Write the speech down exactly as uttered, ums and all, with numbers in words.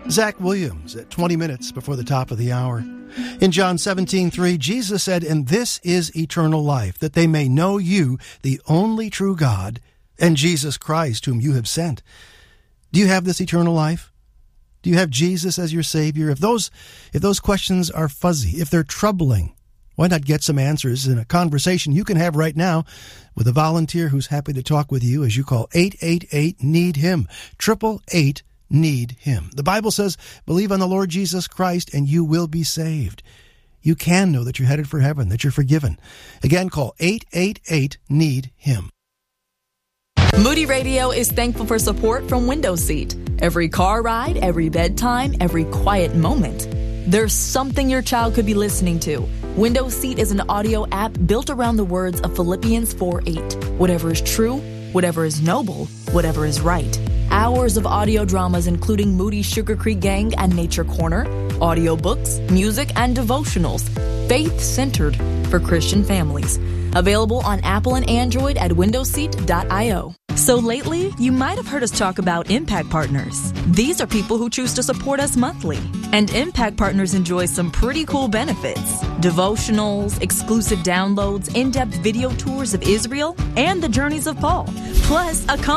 Zach Williams at twenty minutes before the top of the hour. In John seventeen three, Jesus said, "And this is eternal life, that they may know you, the only true God, and Jesus Christ, whom you have sent." Do you have this eternal life? Do you have Jesus as your Savior? If those, if those questions are fuzzy, if they're troubling, why not get some answers in a conversation you can have right now with a volunteer who's happy to talk with you as you call eight eight eight, need him, eight eight eight, need him. The Bible says, believe on the Lord Jesus Christ and you will be saved. You can know that you're headed for heaven, that you're forgiven. Again, call eight eight eight, need him. Moody Radio is thankful for support from Window Seat. Every car ride, every bedtime, every quiet moment, there's something your child could be listening to. Window Seat is an audio app built around the words of Philippians four eight. Whatever is true, whatever is noble, whatever is right. Hours of audio dramas including Moody Sugar Creek Gang and Nature Corner, audiobooks, music, and devotionals, faith-centered for Christian families. Available on Apple and Android at window seat dot io. So lately, you might have heard us talk about Impact Partners. These are people who choose to support us monthly. And Impact Partners enjoy some pretty cool benefits. Devotionals, exclusive downloads, in-depth video tours of Israel, and the journeys of Paul. Plus, a